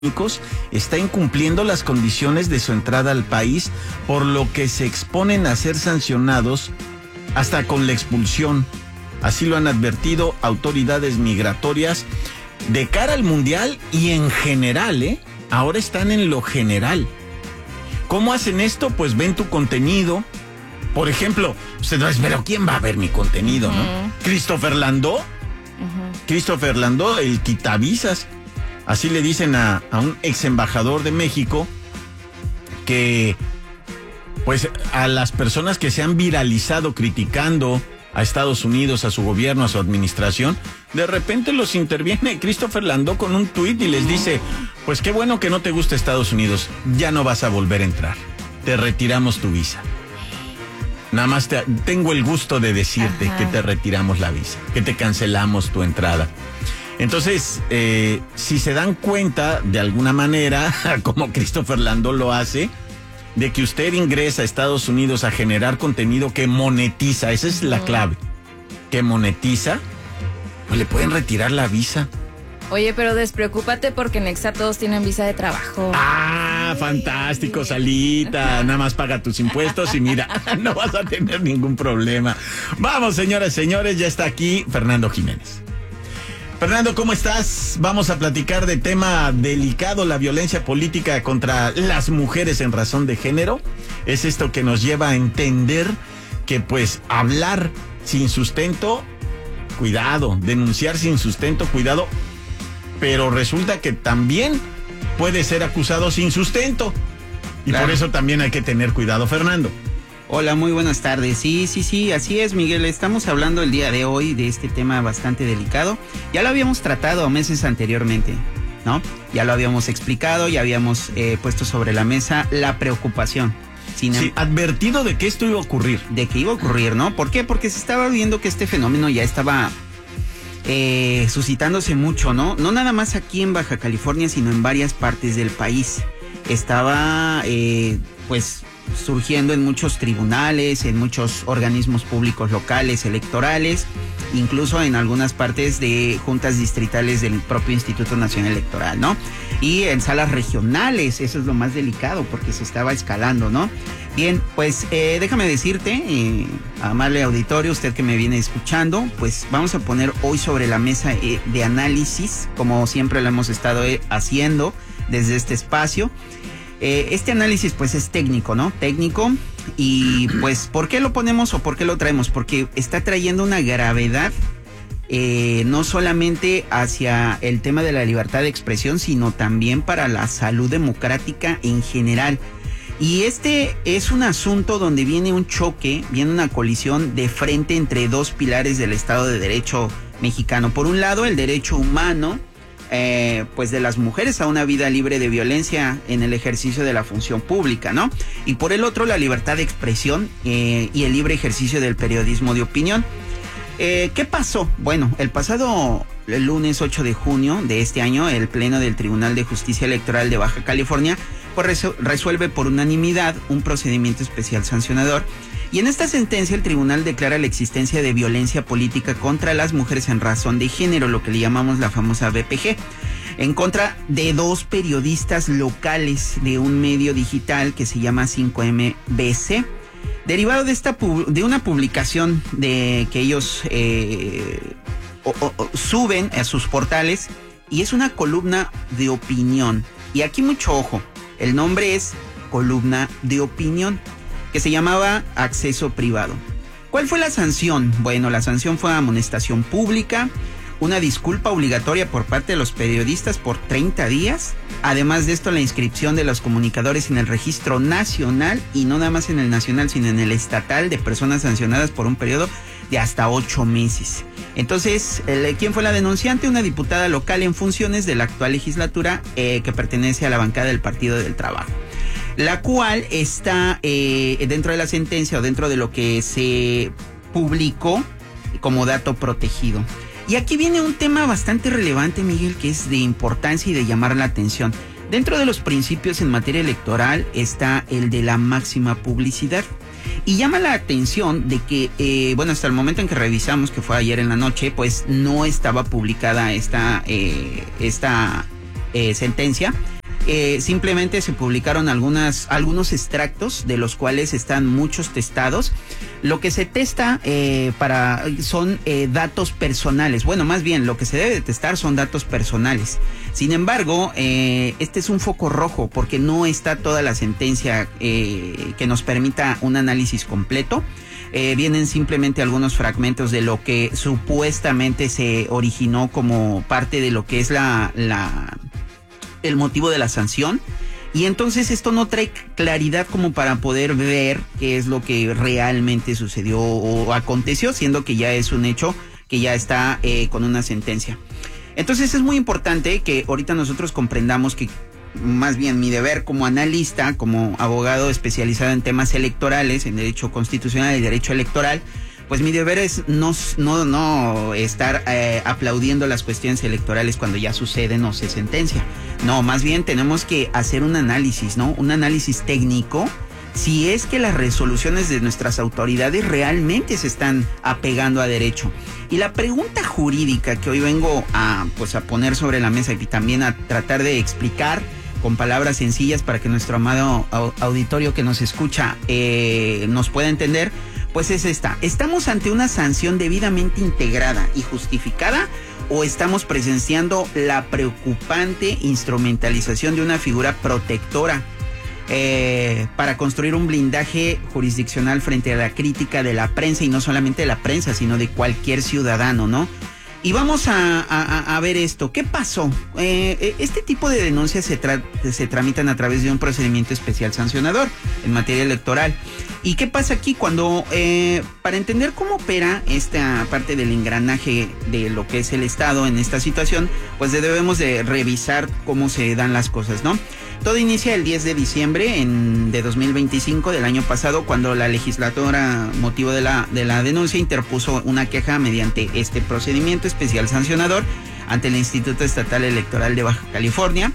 está incumpliendo las condiciones de su entrada al país, por lo que se exponen a ser sancionados hasta con la expulsión. Así lo han advertido autoridades migratorias de cara al Mundial y en general, ahora están en lo general. ¿Cómo hacen esto? Pues ven tu contenido. Por ejemplo, usted va a decir, pero ¿quién va a ver mi contenido, no? Christopher Landó. Christopher Landó, el quitavisas. Así le dicen a un ex embajador de México que, pues, a las personas que se han viralizado criticando a Estados Unidos, a su gobierno, a su administración, de repente los interviene Christopher Landó con un tuit y les dice, pues qué bueno que no te gusta Estados Unidos, ya no vas a volver a entrar, te retiramos tu visa. Nada más tengo el gusto de decirte que te retiramos la visa, que te cancelamos tu entrada. Entonces, si se dan cuenta de alguna manera, como Christopher Landó lo hace, de que usted ingresa a Estados Unidos a generar contenido que monetiza, esa es la clave, que monetiza, pues le pueden retirar la visa. Oye, pero despreocúpate porque en Exa todos tienen visa de trabajo. ¡Ah, fantástico, Salita! Nada más paga tus impuestos y mira, no vas a tener ningún problema. Vamos, señoras y señores, ya está aquí Fernando Jiménez. Fernando, ¿cómo estás? Vamos a platicar de tema delicado, la violencia política contra las mujeres en razón de género. Es esto que nos lleva a entender que, pues, hablar sin sustento, cuidado, denunciar sin sustento, cuidado, pero resulta que también puede ser acusado sin sustento. Y claro, por eso también hay que tener cuidado, Fernando. Hola, muy buenas tardes. Sí, así es, Miguel. Estamos hablando el día de hoy de este tema bastante delicado. Ya lo habíamos tratado meses anteriormente, ¿no? Ya lo habíamos explicado, ya habíamos puesto sobre la mesa la preocupación. Sí, advertido de que esto iba a ocurrir. De que iba a ocurrir, ¿no? ¿Por qué? Porque se estaba viendo que este fenómeno ya estaba suscitándose mucho, ¿no? No nada más aquí en Baja California, sino en varias partes del país. Estaba, pues, surgiendo en muchos tribunales, en muchos organismos públicos locales, electorales, incluso en algunas partes de juntas distritales del propio Instituto Nacional Electoral, ¿no? Y en salas regionales, eso es lo más delicado porque se estaba escalando, ¿no? Bien, pues déjame decirte, amable auditorio, usted que me viene escuchando, pues vamos a poner hoy sobre la mesa de análisis, como siempre lo hemos estado haciendo desde este espacio. Este análisis pues es técnico, ¿no? Técnico. Y pues ¿por qué lo ponemos o por qué lo traemos? Porque está trayendo una gravedad no solamente hacia el tema de la libertad de expresión, sino también para la salud democrática en general. Y este es un asunto donde viene un choque, viene una colisión de frente entre dos pilares del Estado de Derecho mexicano. Por un lado, el derecho humano, pues de las mujeres a una vida libre de violencia en el ejercicio de la función pública, ¿no? Y por el otro, la libertad de expresión y el libre ejercicio del periodismo de opinión. ¿Qué pasó? Bueno, el lunes 8 de junio de este año, el Pleno del Tribunal de Justicia Electoral de Baja California pues resuelve por unanimidad un procedimiento especial sancionador. Y en esta sentencia el tribunal declara la existencia de violencia política contra las mujeres en razón de género, lo que le llamamos la famosa BPG, en contra de dos periodistas locales de un medio digital que se llama 5MBC, derivado de una publicación que ellos suben a sus portales, y es una columna de opinión. Y aquí mucho ojo, el nombre es columna de opinión, que se llamaba Acceso Privado. ¿Cuál fue la sanción? Bueno, la sanción fue amonestación pública, una disculpa obligatoria por parte de los periodistas por 30 días, además de esto la inscripción de los comunicadores en el registro nacional, y no nada más en el nacional, sino en el estatal, de personas sancionadas por un periodo de hasta 8 meses. Entonces, ¿quién fue la denunciante? Una diputada local en funciones de la actual legislatura que pertenece a la bancada del Partido del Trabajo, la cual está dentro de la sentencia o dentro de lo que se publicó como dato protegido. Y aquí viene un tema bastante relevante, Miguel, que es de importancia y de llamar la atención. Dentro de los principios en materia electoral está el de la máxima publicidad. Y llama la atención de que, bueno, hasta el momento en que revisamos, que fue ayer en la noche, pues no estaba publicada esta sentencia. Simplemente se publicaron algunos extractos de los cuales están muchos testados. Lo que se testa son datos personales. Bueno, más bien lo que se debe de testar son datos personales. Sin embargo, este es un foco rojo porque no está toda la sentencia que nos permita un análisis completo. Vienen simplemente algunos fragmentos de lo que supuestamente se originó como parte de lo que es el motivo de la sanción, y entonces esto no trae claridad como para poder ver qué es lo que realmente sucedió o aconteció, siendo que ya es un hecho que ya está con una sentencia. Entonces es muy importante que ahorita nosotros comprendamos que más bien mi deber como analista, como abogado especializado en temas electorales, en derecho constitucional y derecho electoral, pues mi deber es no estar aplaudiendo las cuestiones electorales cuando ya suceden o se sentencia. No, más bien tenemos que hacer un análisis, ¿no? Un análisis técnico, si es que las resoluciones de nuestras autoridades realmente se están apegando a derecho. Y la pregunta jurídica que hoy vengo a poner sobre la mesa y también a tratar de explicar con palabras sencillas para que nuestro amado auditorio que nos escucha nos pueda entender, pues es esta: ¿estamos ante una sanción debidamente integrada y justificada o estamos presenciando la preocupante instrumentalización de una figura protectora para construir un blindaje jurisdiccional frente a la crítica de la prensa, y no solamente de la prensa, sino de cualquier ciudadano, ¿no? Y vamos a ver esto. ¿Qué pasó? Este tipo de denuncias se tramitan a través de un procedimiento especial sancionador en materia electoral. ¿Y qué pasa aquí? Cuando, para entender cómo opera esta parte del engranaje de lo que es el Estado en esta situación, pues debemos de revisar cómo se dan las cosas, ¿no? Todo inicia el 10 de diciembre de 2025 del año pasado, cuando la legisladora, motivo de la denuncia, interpuso una queja mediante este procedimiento especial sancionador ante el Instituto Estatal Electoral de Baja California.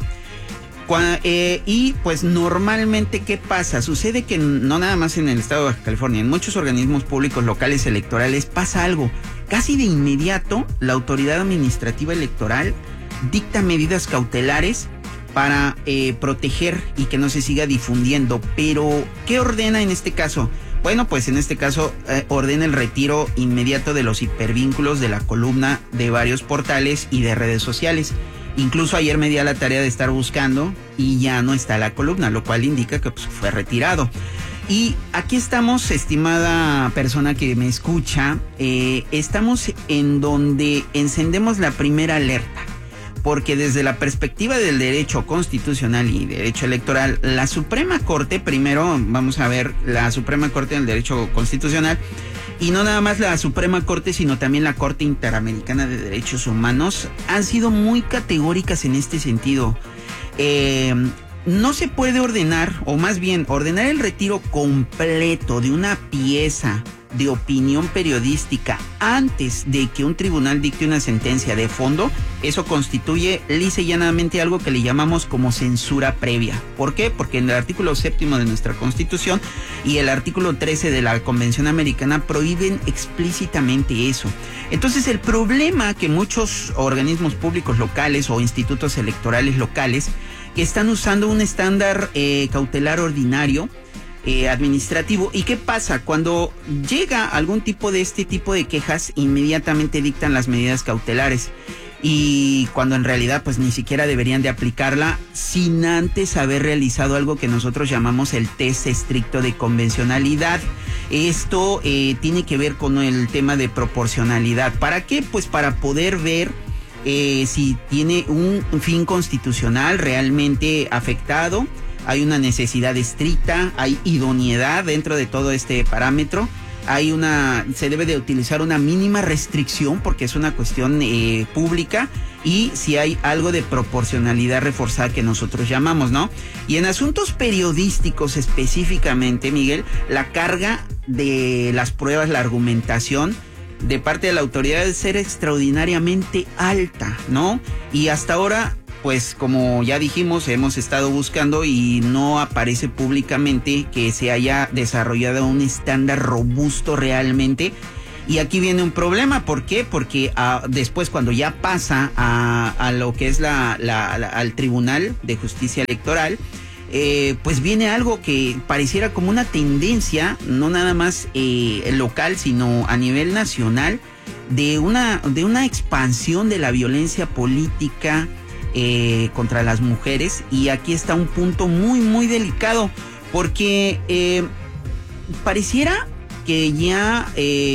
Y pues normalmente, ¿qué pasa? Sucede que no nada más en el estado de Baja California, en muchos organismos públicos locales electorales pasa algo. Casi de inmediato la autoridad administrativa electoral dicta medidas cautelares para proteger y que no se siga difundiendo. Pero, ¿qué ordena en este caso? Bueno, pues en este caso ordena el retiro inmediato de los hipervínculos de la columna de varios portales y de redes sociales. Incluso ayer me di a la tarea de estar buscando y ya no está la columna, lo cual indica que pues, fue retirado. Y aquí estamos, estimada persona que me escucha, estamos en donde encendemos la primera alerta. Porque desde la perspectiva del derecho constitucional y derecho electoral, la Suprema Corte, primero vamos a ver la Suprema Corte del Derecho Constitucional, y no nada más la Suprema Corte, sino también la Corte Interamericana de Derechos Humanos, han sido muy categóricas en este sentido. No se puede ordenar, o más bien ordenar el retiro completo de una pieza de opinión periodística antes de que un tribunal dicte una sentencia de fondo. Eso constituye lisa y llanamente algo que le llamamos como censura previa. ¿Por qué? Porque en el artículo 7º de nuestra Constitución y el artículo 13 de la Convención Americana prohíben explícitamente eso. Entonces, el problema que muchos organismos públicos locales o institutos electorales locales que están usando un estándar cautelar ordinario administrativo. ¿Y qué pasa? Cuando llega algún tipo de este tipo de quejas, inmediatamente dictan las medidas cautelares, y cuando en realidad pues ni siquiera deberían de aplicarla sin antes haber realizado algo que nosotros llamamos el test estricto de convencionalidad. Esto tiene que ver con el tema de proporcionalidad. ¿Para qué? Pues para poder ver si tiene un fin constitucional realmente afectado. Hay una necesidad estricta, hay idoneidad dentro de todo este parámetro, se debe de utilizar una mínima restricción porque es una cuestión pública, y si hay algo de proporcionalidad reforzada que nosotros llamamos, ¿no? Y en asuntos periodísticos específicamente, Miguel, la carga de las pruebas, la argumentación de parte de la autoridad debe ser extraordinariamente alta, ¿no? Y hasta ahora, pues como ya dijimos, hemos estado buscando y no aparece públicamente que se haya desarrollado un estándar robusto realmente Y aquí viene un problema, ¿por qué? Porque después cuando ya pasa a lo que es al Tribunal de Justicia Electoral, pues viene algo que pareciera como una tendencia, no nada más local, sino a nivel nacional, de una expansión de la violencia política contra las mujeres. Y aquí está un punto muy, muy delicado, porque pareciera que ya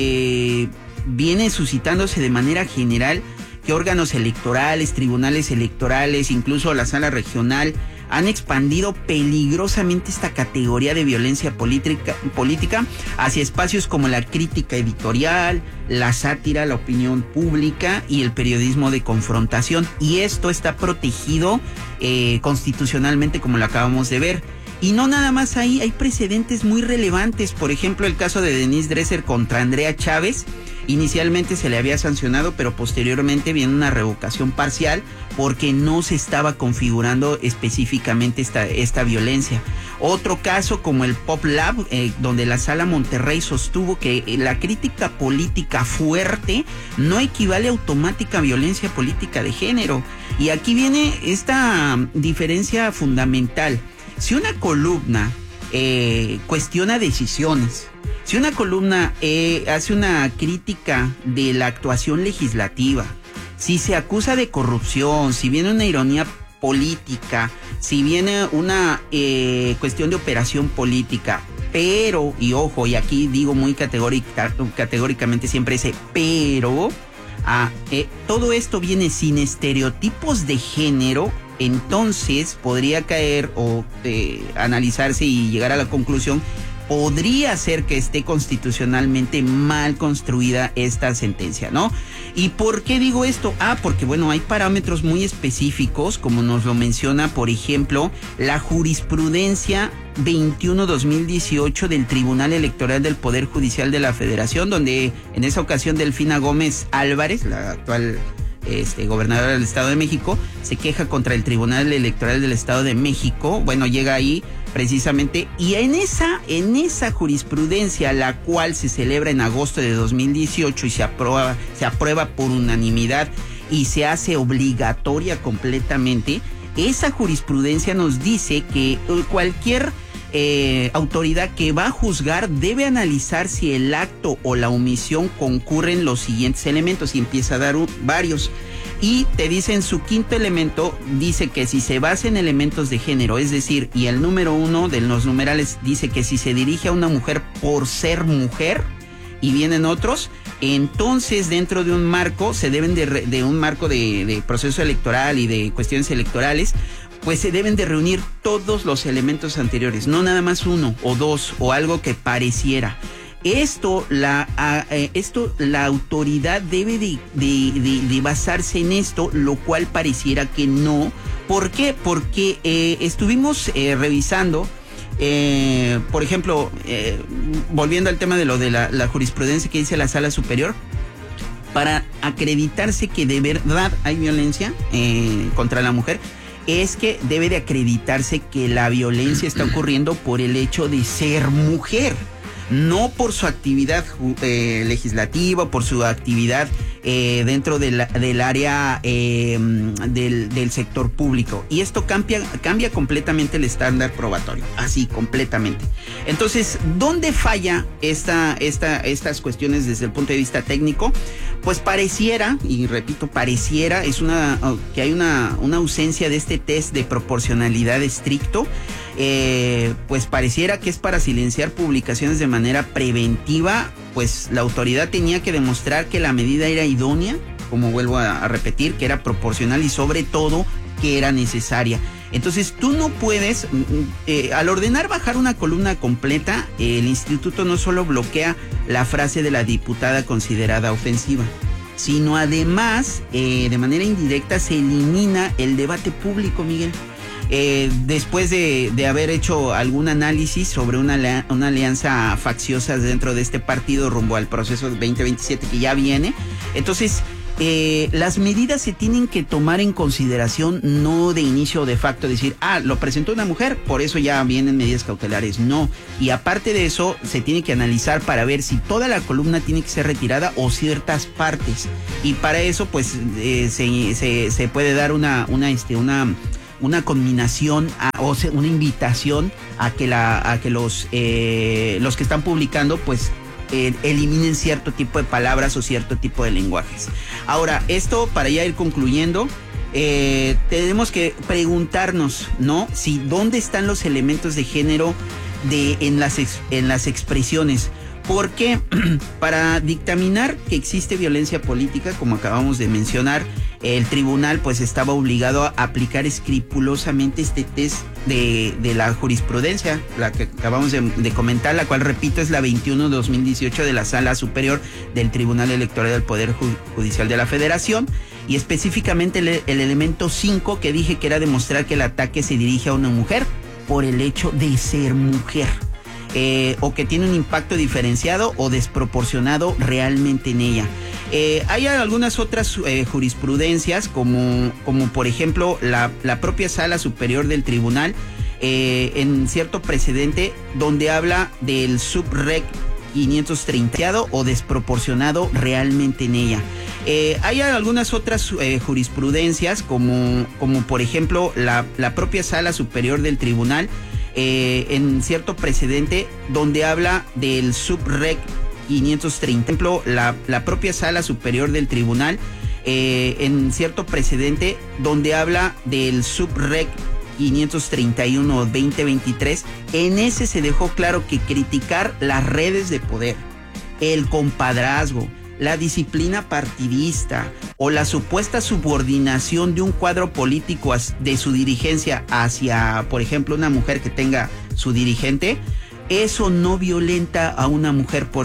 viene suscitándose de manera general que órganos electorales, tribunales electorales, incluso la sala regional, han expandido peligrosamente esta categoría de violencia política hacia espacios como la crítica editorial, la sátira, la opinión pública y el periodismo de confrontación. Y esto está protegido constitucionalmente, como lo acabamos de ver. Y no nada más ahí, hay precedentes muy relevantes. Por ejemplo, el caso de Denise Dresser contra Andrea Chávez. Inicialmente se le había sancionado, pero posteriormente viene una revocación parcial porque no se estaba configurando específicamente esta violencia. Otro caso como el Pop Lab, donde la Sala Monterrey sostuvo que la crítica política fuerte no equivale automática a violencia política de género. Y aquí viene esta diferencia fundamental. Si una columna cuestiona decisiones, si una columna hace una crítica de la actuación legislativa, si se acusa de corrupción, si viene una ironía política, si viene una cuestión de operación política, pero, y ojo, y aquí digo muy categóricamente siempre ese pero, todo esto viene sin estereotipos de género, entonces podría caer o analizarse y llegar a la conclusión, podría ser que esté constitucionalmente mal construida esta sentencia, ¿no? ¿Y por qué digo esto? Porque bueno, hay parámetros muy específicos, como nos lo menciona, por ejemplo, la jurisprudencia 21-2018 del Tribunal Electoral del Poder Judicial de la Federación, donde en esa ocasión Delfina Gómez Álvarez, la actual gobernadora del Estado de México, se queja contra el Tribunal Electoral del Estado de México. Bueno, llega ahí precisamente, y en esa jurisprudencia, la cual se celebra en agosto de 2018 y se aprueba por unanimidad y se hace obligatoria completamente, esa jurisprudencia nos dice que cualquier autoridad que va a juzgar debe analizar si el acto o la omisión concurren los siguientes elementos, y empieza a dar varios. Y te dice en su quinto elemento, dice que si se basa en elementos de género, es decir, y el número 1 de los numerales dice que si se dirige a una mujer por ser mujer, y vienen otros, entonces dentro de un marco, se deben de un marco de proceso electoral y de cuestiones electorales, pues se deben de reunir todos los elementos anteriores, no nada más uno o dos o algo que pareciera. La autoridad debe de basarse en esto, lo cual pareciera que no. ¿Por qué? Porque estuvimos revisando, por ejemplo, volviendo al tema de lo de la jurisprudencia que dice la Sala Superior, para acreditarse que de verdad hay violencia contra la mujer, es que debe de acreditarse que la violencia está ocurriendo por el hecho de ser mujer, no por su actividad legislativa, por su actividad dentro del área del sector público. Y esto cambia completamente el estándar probatorio, así completamente. Entonces, ¿dónde falla estas cuestiones desde el punto de vista técnico? Pues pareciera, y repito, pareciera, que hay una ausencia de este test de proporcionalidad estricto. Pues pareciera que es para silenciar publicaciones de manera preventiva. Pues la autoridad tenía que demostrar que la medida era idónea, como vuelvo a repetir, que era proporcional y sobre todo que era necesaria. Entonces tú no puedes, al ordenar bajar una columna completa, el instituto no solo bloquea la frase de la diputada considerada ofensiva, sino además, de manera indirecta, se elimina el debate público, Miguel. Después de haber hecho algún análisis sobre una alianza facciosa dentro de este partido rumbo al proceso 2027 que ya viene, entonces las medidas se tienen que tomar en consideración, no de inicio o de facto, decir, lo presentó una mujer, por eso ya vienen medidas cautelares. No, y aparte de eso, se tiene que analizar para ver si toda la columna tiene que ser retirada o ciertas partes. Y para eso, pues, se puede dar una conminación o una invitación a que los que están publicando, pues, eliminen cierto tipo de palabras o cierto tipo de lenguajes. Ahora, esto para ya ir concluyendo, tenemos que preguntarnos, ¿no? Si dónde están los elementos de género en las expresiones. Porque para dictaminar que existe violencia política, como acabamos de mencionar, el tribunal pues estaba obligado a aplicar escrupulosamente este test de la jurisprudencia, la que acabamos de comentar, la cual, repito, es la 21/2018 de la Sala Superior del Tribunal Electoral del Poder Judicial de la Federación, y específicamente el elemento 5, que dije que era demostrar que el ataque se dirige a una mujer por el hecho de ser mujer. O que tiene un impacto diferenciado o desproporcionado realmente en ella. Hay algunas otras jurisprudencias, como por ejemplo la propia Sala Superior del Tribunal, en cierto precedente donde habla del subreg 530 o desproporcionado realmente en ella. Hay algunas otras jurisprudencias, como por ejemplo la propia Sala Superior del Tribunal, en cierto precedente donde habla del subreg 530. Por ejemplo, la propia Sala Superior del Tribunal, en cierto precedente donde habla del subreg 531/2023, en ese se dejó claro que criticar las redes de poder, el compadrazgo, la disciplina partidista o la supuesta subordinación de un cuadro político de su dirigencia hacia, por ejemplo, una mujer que tenga su dirigente, eso no violenta a una mujer por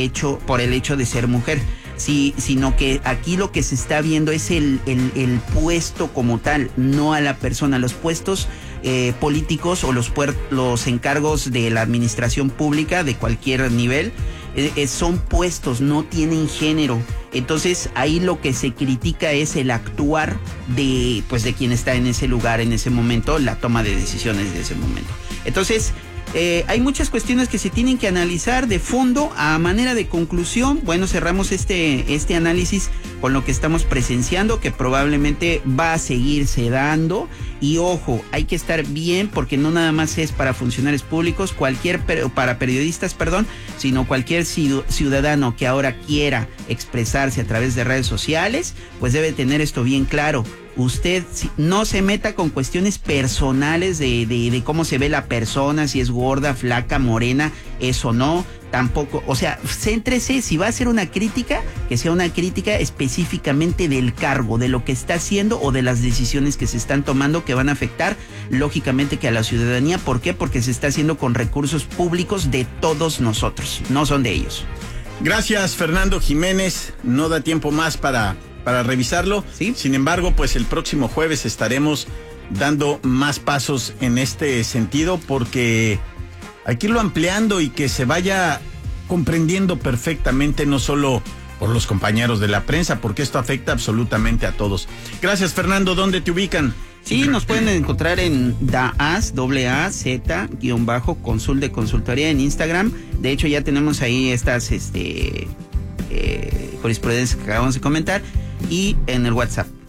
el hecho de ser mujer, sino que aquí lo que se está viendo es el puesto como tal, no a la persona. Los puestos políticos o los encargos de la administración pública de cualquier nivel son puestos, no tienen género. Entonces ahí lo que se critica es el actuar de quien está en ese lugar, en ese momento, la toma de decisiones de ese momento. Entonces hay muchas cuestiones que se tienen que analizar de fondo. A manera de conclusión, bueno, cerramos este análisis con lo que estamos presenciando, que probablemente va a seguirse dando. Y ojo, hay que estar bien, porque no nada más es para funcionarios públicos, para periodistas, sino cualquier ciudadano que ahora quiera expresarse a través de redes sociales, pues debe tener esto bien claro. Usted no se meta con cuestiones personales de cómo se ve la persona, si es gorda, flaca, morena, eso no, tampoco. O sea, céntrese, si va a hacer una crítica, que sea una crítica específicamente del cargo, de lo que está haciendo o de las decisiones que se están tomando, que van a afectar lógicamente que a la ciudadanía. ¿Por qué? Porque se está haciendo con recursos públicos de todos nosotros, no son de ellos. Gracias, Fernando Jiménez. No da tiempo más para revisarlo. ¿Sí? Sin embargo, pues el próximo jueves estaremos dando más pasos en este sentido, porque hay que irlo ampliando y que se vaya comprendiendo perfectamente, no solo por los compañeros de la prensa, porque esto afecta absolutamente a todos. Gracias, Fernando. ¿Dónde te ubican? Sí, nos pueden encontrar en DAAZ, _consul de consultoría en Instagram. De hecho, ya tenemos ahí estas jurisprudencias que acabamos de comentar, y en el WhatsApp.